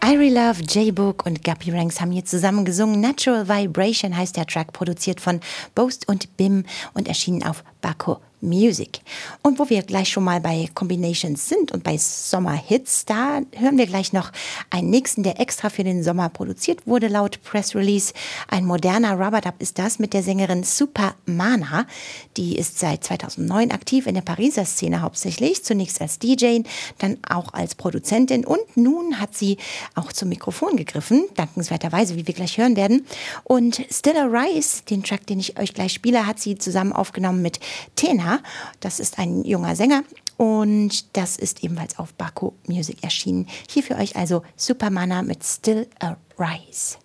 Irie Love, J-Book und Guppy Ranks haben hier zusammen gesungen. Natural Vibration heißt der Track, produziert von Boast und Bim und erschienen auf Baco Music. Und wo wir gleich schon mal bei Combinations sind und bei Sommerhits, da hören wir gleich noch einen nächsten, der extra für den Sommer produziert wurde, laut Press Release. Ein moderner Rubber-Dub ist das mit der Sängerin Super Mana. Die ist seit 2009 aktiv in der Pariser Szene hauptsächlich, zunächst als DJ, dann auch als Produzentin und nun hat sie auch zum Mikrofon gegriffen, dankenswerterweise, wie wir gleich hören werden. Und Still a Rise, den Track, den ich euch gleich spiele, hat sie zusammen aufgenommen mit Tena. Das ist ein junger Sänger und das ist ebenfalls auf Baco Music erschienen. Hier für euch also Supermana mit Still a Rise.